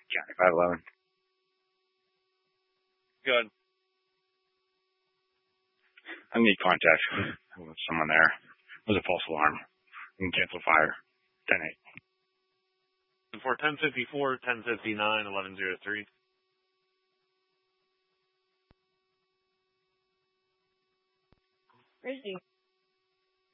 County 511. Good. I need contact with someone there. It was a false alarm. You can cancel fire. 10-8. For 1054, 1059, 1103. Where's he?